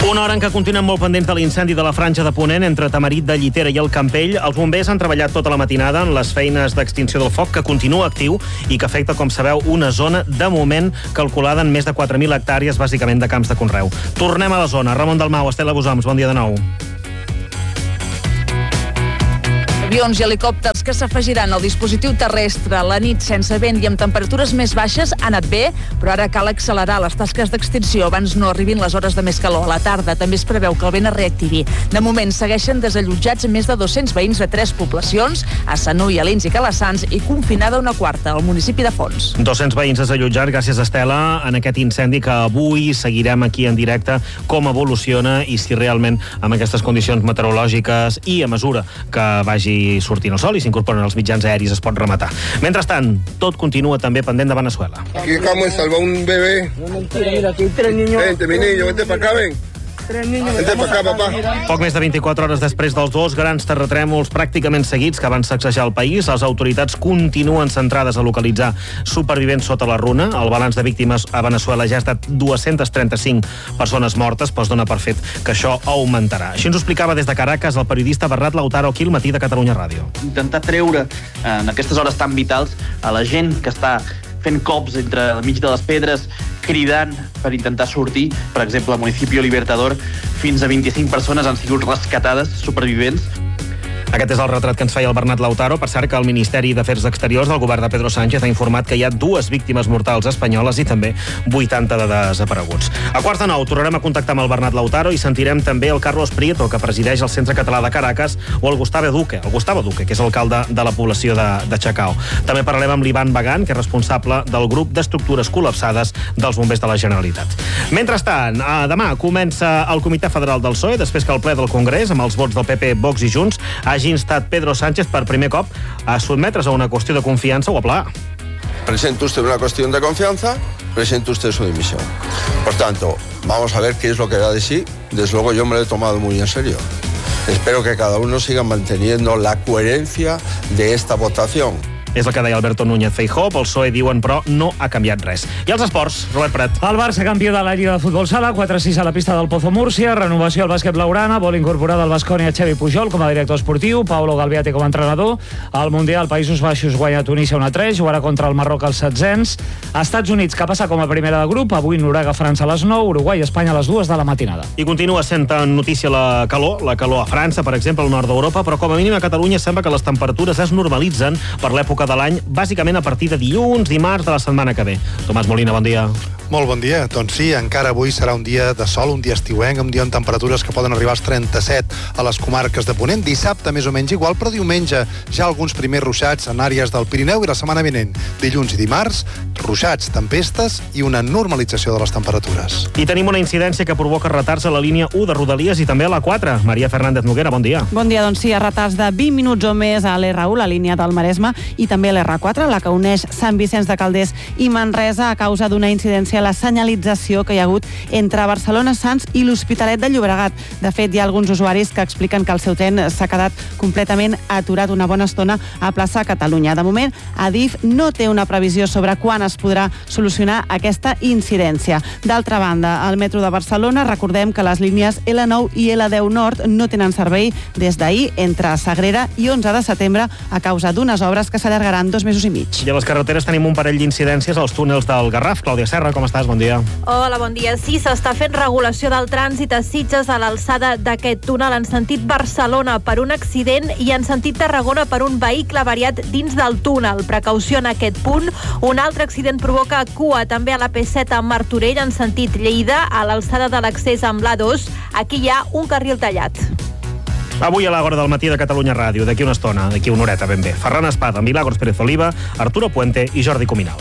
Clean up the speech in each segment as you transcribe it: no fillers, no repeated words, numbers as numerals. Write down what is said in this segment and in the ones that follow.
Una hora en què continuen molt pendents de l'incendi de la franja de Ponent entre Tamarit de Llitera i el Campell. Els bombers han treballat tota la matinada en les feines d'extinció del foc, que continua actiu i que afecta, com sabeu, una zona de moment calculada en més de 4.000 hectàrees, bàsicament de camps de conreu. Tornem a la zona. Ramon Dalmau, Estela Bosoms, bon dia de nou. Avions i helicòpters que s'afegiran al dispositiu terrestre la nit sense vent i amb temperatures més baixes ha anat bé, però ara cal accelerar les tasques d'extinció abans no arribin les hores de més calor. A la tarda també es preveu que el vent es reactivi. De moment segueixen desallotjats més de 200 veïns de 3 poblacions, a Sanui, Alins i Calassans, i confinada una quarta al municipi de Fons. 200 veïns desallotjats, gràcies Estela, en aquest incendi que avui seguirem aquí en directe com evoluciona i si realment amb aquestes condicions meteorològiques i a mesura que vagi sortint el sol i s'incorporen els mitjans aeris es pot rematar. Mentrestant, tot continua també pendent de Venezuela. Aquí acabamos de salvar un bebé. No mentira, mira, aquí hay 3 niños. Vente, mi niño, vente para acá, ven. 3 niños. Vente para acá, papá. Poc més de 24 hores després dels dos grans terratrèmols pràcticament seguits que van sacsejar el país, les autoritats continuen centrades a localitzar supervivents sota la runa. El balanç de víctimes a Venezuela ja ha estat 235 persones mortes, però es dona per fet que això augmentarà. Així ens ho explicava des de Caracas el periodista Bernat Lautaro aquí al matí de Catalunya Ràdio. Intentar treure en aquestes hores tan vitals a la gent que està fent cops entre el mig de les pedres, cridant per intentar sortir. Per exemple, al municipi Libertador, fins a 25 persones han sigut rescatades, supervivents. Aquest és el retrat que ens feia el Bernat Lautaro. Per cert, que el Ministeri d'Afers Exteriors del govern de Pedro Sánchez ha informat que hi ha 2 víctimes mortals espanyoles i també 80 de desapareguts. A 8:45 tornarem a contactar amb el Bernat Lautaro i sentirem també el Carlos Prieto, que presideix el Centre Català de Caracas, o el Gustavo Duque, que és alcalde de la població de Chacao. També parlarem amb l'Ivan Bagan, que és responsable del grup d'estructures col·lapsades dels bombers de la Generalitat. Mentrestant, demà comença el Comitè Federal del PSOE, després que el ple del Congrés, amb els vots del PP, Vox i Junts, hagi instat Pedro Sánchez per primer cop a sotmetre's a una qüestió de confiança o a pla. Presenta usted una cuestión de confianza, presenta usted su dimisión. Por tanto, vamos a ver qué es lo que da de sí. Desde luego yo me lo he tomado muy en serio. Espero que cada uno siga manteniendo la coherencia de esta votación. És el que deia Alberto Núñez Feijóo. Pel PSOE diuen, però, no ha canviat res. I els esports, Robert Prat. El Barça campió de la Lliga de Futbol Sala, 4-6 a la pista del Pozo Múrcia, renovació al bàsquet blaugrana, vol incorporar del Baskonia Xavi Pujol com a director esportiu, Paulo Galviate com a entrenador. Al Mundial, Països Baixos guanya Tunísia 1-3, jugarà contra el Marroc als 700. Estats Units, que passa com a primera de grup, avui Noruega, França a les 9, Uruguai, Espanya a les 2 de la matinada. I continua sent notícia la calor a França, per exemple, al nord d'Europa, però com a mínim a Catalunya sembla que les temperatures es normalitzen per l'època de l'any, bàsicament a partir de dilluns, dimarts de la setmana que ve. Tomàs Molina, bon dia. Molt bon dia. Doncs sí, encara avui serà un dia de sol, un dia estiuenc, un dia amb temperatures que poden arribar als 37 a les comarques de Ponent. Dissabte més o menys igual, però diumenge ja alguns primers ruixats en àrees del Pirineu i la setmana vinent, dilluns i dimarts, ruixats, tempestes i una normalització de les temperatures. I tenim una incidència que provoca retards a la línia 1 de Rodalies i també a la 4. Maria Fernández Noguera, bon dia. Bon dia, doncs sí, retards de 20 minuts o més a l'R1, la línia del Maresme, i també a l'R4, la que uneix Sant Vicenç de Calders i Manresa, a causa d'una incidència a la senyalització que hi ha hagut entre Barcelona, Sants i l'Hospitalet de Llobregat. De fet, hi ha alguns usuaris que expliquen que el seu tren s'ha quedat completament aturat una bona estona a plaça Catalunya. De moment, Adif no té una previsió sobre quan es podrà solucionar aquesta incidència. D'altra banda, al metro de Barcelona, recordem que les línies L9 i L10 Nord no tenen servei des d'ahir entre Sagrera i 11 de setembre a causa d'unes obres que s'allargaran 2 mesos i mig. I a les carreteres tenim un parell d'incidències als túnels del Garraf. Clàudia Serra, com estàs? Bon dia. Hola, bon dia. Sí, s'està fent regulació del trànsit a Sitges a l'alçada d'aquest túnel en sentit Barcelona per un accident i en sentit Tarragona per un vehicle avariat dins del túnel. Precaució en aquest punt. Un altre accident provoca cua també a la P7 a Martorell en sentit Lleida a l'alçada de l'accés amb l'A2. Aquí hi ha un carril tallat. Avui a l'hora del matí de Catalunya Ràdio, d'aquí una estona, d'aquí una horeta ben bé. Ferran Espada, Milagros Pérez Oliva, Arturo Puente i Jordi Cuminal.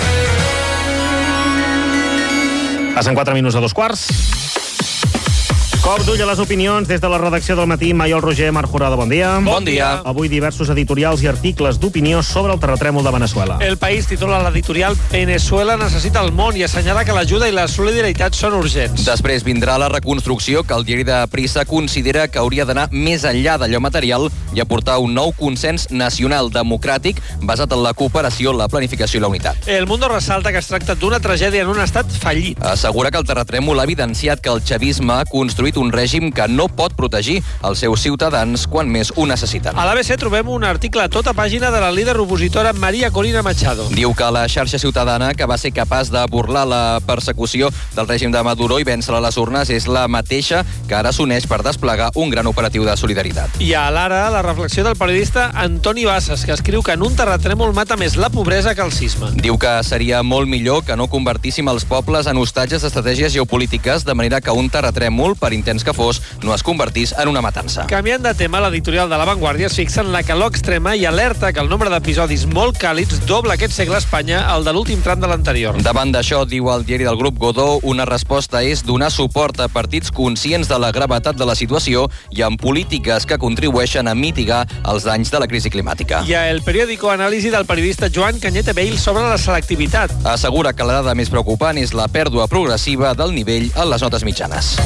Passen 4 minuts a 2 quarts. Cop d'ull a les opinions des de la redacció del Matí. Maiol Roger, Marc Jurado, bon dia. Bon dia. Avui diversos editorials i articles d'opinió sobre el terratrèmol de Venezuela. El País titula l'editorial Venezuela necessita el món i assenyala que l'ajuda i la solidaritat són urgents. Després vindrà la reconstrucció que el diari de Prisa considera que hauria d'anar més enllà d'allò material i aportar un nou consens nacional democràtic basat en la cooperació, la planificació i la unitat. El Mundo ressalta que es tracta d'una tragèdia en un estat fallit. Assegura que el terratrèmol ha evidenciat que el chavisme ha construït un règim que no pot protegir els seus ciutadans quan més ho necessiten. A l'ABC trobem un article a tota pàgina de la líder opositora María Corina Machado. Diu que la xarxa ciutadana, que va ser capaç de burlar la persecució del règim de Maduro i vèncer a les urnes, és la mateixa que ara s'uneix per desplegar un gran operatiu de solidaritat. I a l'Ara, la reflexió del periodista Antoni Bassas, que escriu que en un terratrèmol mata més la pobresa que el sisme. Diu que seria molt millor que no convertíssim els pobles en hostatges d'estratègies geopolítiques, de manera que un terratrèmol, per intens que fos, no es convertís en una matança. Canviant de tema, l'editorial de La Vanguardia es fixa en la calor extrema i alerta que el nombre d'episodis molt càlids dobla aquest segle a Espanya el de l'últim tram de l'anterior. Davant d'això, diu el diari del grup Godó, una resposta és donar suport a partits conscients de la gravetat de la situació i amb polítiques que contribueixen a mitigar els danys de la crisi climàtica. I a El Periódico, anàlisi del periodista Joan Cañete Bale sobre la selectivitat. Assegura que la dada més preocupant és la pèrdua progressiva del nivell en les notes mitjanes.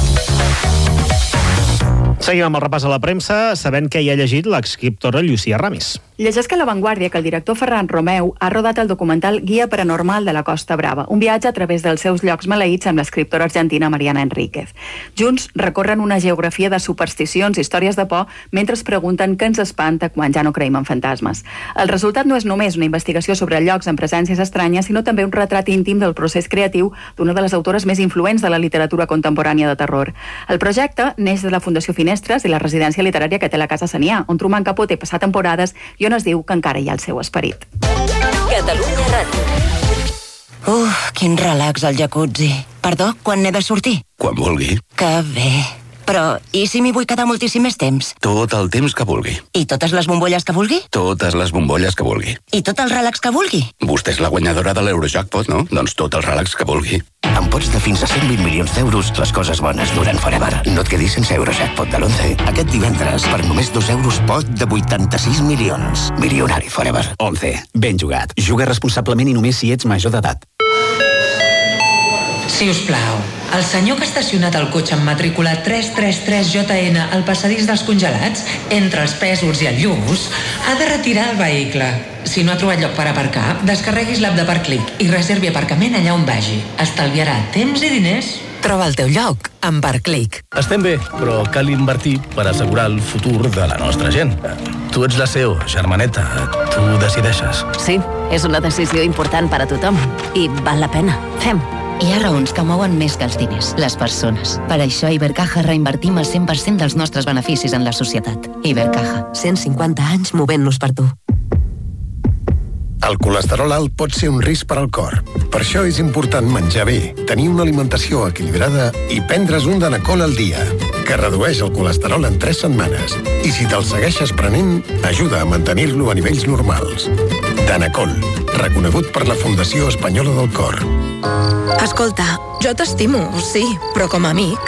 Seguim amb el repàs a la premsa, sabent què hi ha llegit l'exscriptora Llucia Ramis. Llegeix a La Vanguardia que el director Ferran Romeu ha rodat el documental Guia Paranormal de la Costa Brava, un viatge a través dels seus llocs maleïts amb l'escriptora argentina Mariana Enríquez. Junts recorren una geografia de supersticions i històries de por mentre es pregunten què ens espanta quan ja no creiem en fantasmes. El resultat no és només una investigació sobre llocs amb presències estranyes, sinó també un retrat íntim del procés creatiu d'una de les autores més influents de la literatura contemporània de terror. El projecte neix de la Fundació Finestres i la residència literària que té la Casa Sanià, on Truman Capote passa temporades i on es diu que encara hi ha el seu esperit. Catalunya Ràdio. Quin relax al jacuzzi. Perdó, quan n'he de sortir? Quan vulgui. Que bé. Però, i si m'hi vull quedar moltíssim més temps? Tot el temps que vulgui. I totes les bombolles que vulgui? Totes les bombolles que vulgui. I tot el relax que vulgui? Vostè és la guanyadora de l'Eurojackpot, no? Doncs tot el relax que vulgui. Amb pots de fins a 120 milions d'euros, les coses bones duren forever. No et quedis sense Eurojackpot de l'11. Aquest divendres, per només 2 euros, pot de 86 milions. Milionari forever. 11. Ben jugat. Juga responsablement i només si ets major d'edat. Si us plau, el senyor que ha estacionat el cotxe amb matrícula 333JN al passadís dels congelats, entre els Pèsols i el Lluç, ha de retirar el vehicle. Si no ha trobat lloc per aparcar, descarreguis l'app de Parclic i reservi aparcament allà on vagi. Estalviarà temps i diners. Troba el teu lloc amb Parclic. Estem bé, però cal invertir per assegurar el futur de la nostra gent. Tu ets la CEO, germaneta. Tu decideixes. Sí, és una decisió important per a tothom i val la pena. Fem. Hi ha raons que mouen més que els diners, les persones. Per això a Ibercaja reinvertim el 100% dels nostres beneficis en la societat. Ibercaja. 150 anys movent-nos per tu. El colesterol alt pot ser un risc per al cor. Per això és important menjar bé, tenir una alimentació equilibrada i prendre's un Danacol al dia, que redueix el colesterol en 3 setmanes. I si te'l segueixes prenent, ajuda a mantenir-lo a nivells normals. Danacol, reconegut per la Fundació Espanyola del Cor. Escolta, jo t'estimo, sí, però com a amic.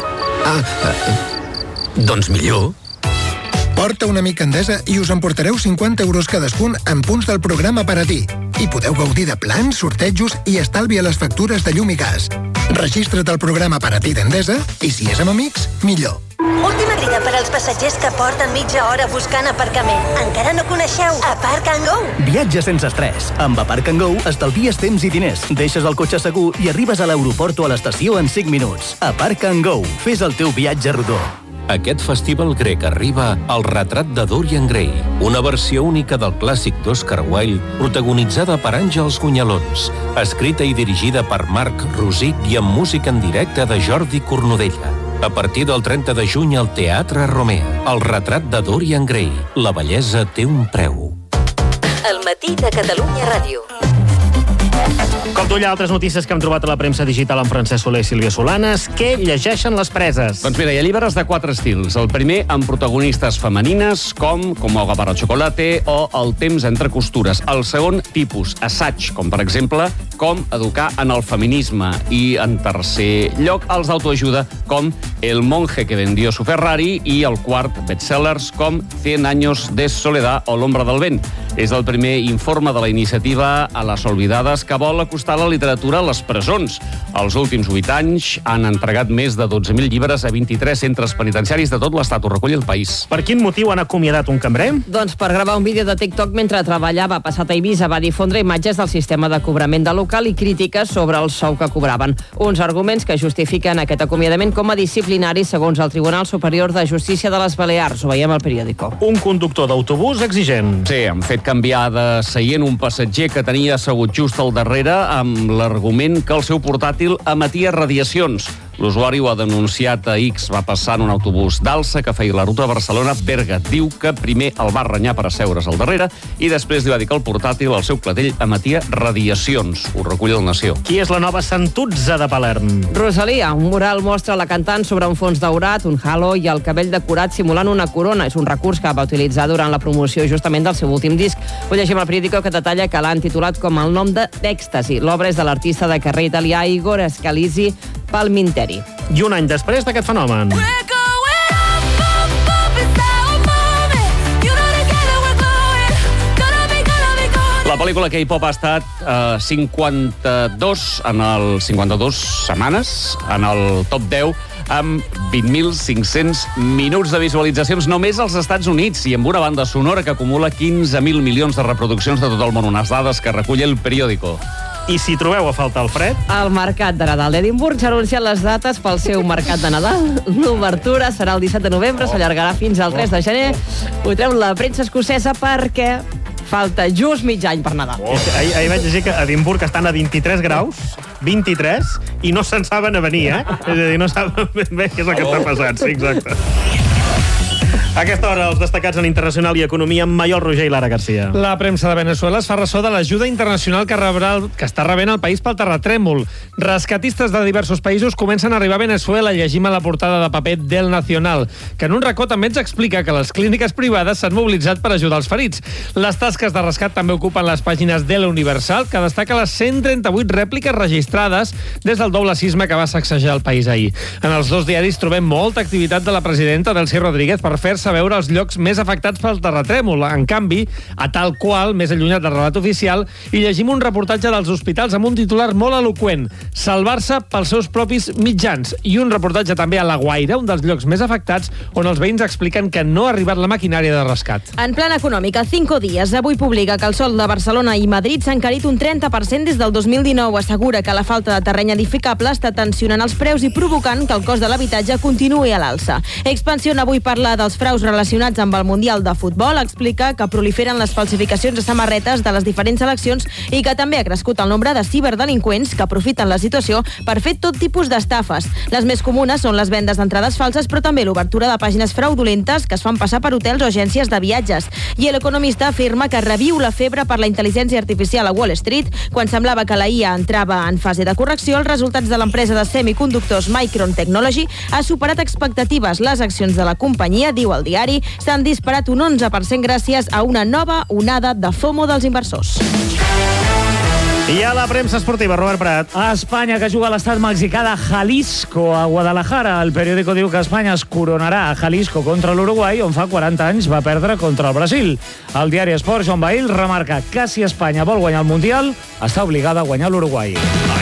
Doncs millor. Porta una mica Endesa i us emportareu 50 euros cadascun en punts del programa per a ti. I podeu gaudir de plans, sortejos i estalvi a les factures de llum i gas. Registra't al programa per a ti d'Endesa i si és amb amics, millor. Última crida per als passatgers que porten mitja hora buscant aparcament. Encara no coneixeu Aparc and Go? Viatge sense estrès. Amb Aparc and Go estalvies temps i diners. Deixes el cotxe segur i arribes a l'aeroport o a l'estació en 5 minuts. Aparc and Go. Fes el teu viatge rodó. Aquest festival grec arriba al retrat de Dorian Gray, una versió única del clàssic d'Oscar Wilde, protagonitzada per Àngels Gunyalons, escrita i dirigida per Marc Rosic i amb música en directe de Jordi Cornudella. A partir del 30 de juny al Teatre Romea, el retrat de Dorian Gray. La bellesa té un preu. El matí de Catalunya Ràdio. Com tu, hi ha altres notícies que hem trobat a la premsa digital amb Francesc Soler i Sílvia Solanes. Què llegeixen les preses? Doncs mira, hi ha llibres de 4 estils. El primer amb protagonistes femenines, com Hoga para chocolate o El temps entre costures. El segon tipus, assaig, com per exemple, com educar en el feminisme. I en tercer lloc, els d'autoajuda, com El monje que vendió su Ferrari, i el quart, bestsellers, com 100 años de soledad o L'ombra del vent. És el primer informe de la iniciativa A les Olvidades, que vol acostar la literatura a les presons. Els últims 8 anys han entregat més de 12.000 llibres a 23 centres penitenciaris de tot l'Estat. Ho recull El País. Per quin motiu han acomiadat un cambrer? Doncs per gravar un vídeo de TikTok mentre treballava passat a Eivissa. Va difondre imatges del sistema de cobrament del local i crítiques sobre el sou que cobraven. Uns arguments que justifiquen aquest acomiadament com a disciplinari segons el Tribunal Superior de Justícia de les Balears. Ho veiem al periòdico. Un conductor d'autobús exigent. Sí, han fet canviar de seient un passatger que tenia assegut just al darrere amb l'argument que el seu portàtil emetia radiacions. L'usuari ho ha denunciat a X. Va passar en un autobús d'alça que feia la ruta Barcelona-Berga. Diu que primer el va renyar per asseure's al darrere i després li va dir que el portàtil, el seu clatell, emetia radiacions. Ho recull El Nació. Qui és la nova Santuzza de Palerm? Rosalia. Un mural mostra la cantant sobre un fons daurat, un halo i el cabell decorat simulant una corona. És un recurs que va utilitzar durant la promoció justament del seu últim disc. Ho llegim al periòdico, que detalla que l'han titulat com el nom d'Èxtasi. L'obra és de l'artista de carrer italià Igor Scalisi Palminteri. I un any després d'aquest fenomen. La pel·lícula K-pop ha estat 52 setmanes en el top 10 amb 20.500 minuts de visualitzacions només als Estats Units i amb una banda sonora que acumula 15.000 milions de reproduccions de tot el món. Unes dades que recull El Periódico. I si trobeu a faltar el fred? El Mercat de Nadal d'Edimburg s'ha anunciat les dates pel seu Mercat de Nadal. L'obertura serà el 17 de novembre, s'allargarà fins al 3 de gener. Ho treu la premsa escocesa perquè falta just mig any per Nadal. Ahir vaig llegir que a Edimburg estan a 23 graus, 23, i no se'n saben a venir, eh? És a dir, no saben ben bé què és el que està passant. Sí, exacte. A aquesta hora, els destacats en internacional i economia amb Maiol Roger i Lara Garcia. La premsa de Venezuela es fa ressò de l'ajuda internacional que està rebent el país pel terratrèmol. Rescatistes de diversos països comencen a arribar a Venezuela. Llegim a la portada de paper del Nacional, que en un racó també ens explica que les clíniques privades s'han mobilitzat per ajudar els ferits. Les tasques de rescat també ocupen les pàgines de l'Universal, que destaca les 138 rèpliques registrades des del doble sisme que va sacsejar el país ahir. En els dos diaris trobem molta activitat de la presidenta Delcy Rodríguez per fer-se veure els llocs més afectats pel terratrèmol. En canvi, a Tal Qual, més allunyat del relat oficial, hi llegim un reportatge dels hospitals amb un titular molt eloqüent: salvar-se pels seus propis mitjans. I un reportatge també a La Guaira, un dels llocs més afectats, on els veïns expliquen que no ha arribat la maquinària de rescat. En plan econòmic, a 5 dies, avui publica que el sòl de Barcelona i Madrid s'ha encarit un 30% des del 2019. Assegura que la falta de terreny edificable està tensionant els preus i provocant que el cost de l'habitatge continuï a l'alça. Expansión avui parla dels fraus relacionats amb el Mundial de Futbol. Explica que proliferen les falsificacions de samarretes de les diferents seleccions i que també ha crescut el nombre de ciberdelinqüents que aprofiten la situació per fer tot tipus d'estafes. Les més comunes són les vendes d'entrades falses, però també l'obertura de pàgines fraudulentes que es fan passar per hotels o agències de viatges. I l'economista afirma que reviu la febre per la intel·ligència artificial a Wall Street. Quan semblava que la IA entrava en fase de correcció, els resultats de l'empresa de semiconductors Micron Technology ha superat expectatives. Les accions de la companyia, diu el diari, s'han disparat un 11% gràcies a una nova onada de FOMO dels inversors. I a la premsa esportiva, Robert Prat. A Espanya, que juga a l'estat mexicà de Jalisco, a Guadalajara. El periòdico diu que Espanya es coronarà a Jalisco contra l'Uruguai, on fa 40 anys va perdre contra el Brasil. El diari Esport, Joan Bahil, remarca que si Espanya vol guanyar el Mundial, està obligada a guanyar l'Uruguai.